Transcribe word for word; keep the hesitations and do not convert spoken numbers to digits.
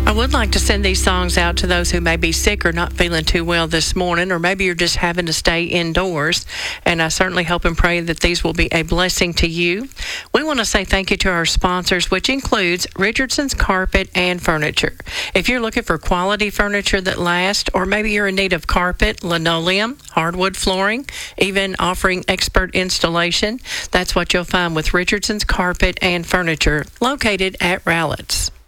I would like to send these songs out to those who may be sick or not feeling too well this morning, or maybe you're just having to stay indoors. And I certainly hope and pray that these will be a blessing to you. We want to say thank you to our sponsors, which includes Richardson's Carpet and Furniture. If you're looking for quality furniture that lasts, or maybe you're in need of carpet, linoleum, hardwood flooring, even offering expert installation, that's what you'll find with Richardson's Carpet and Furniture, located at Rowlett's.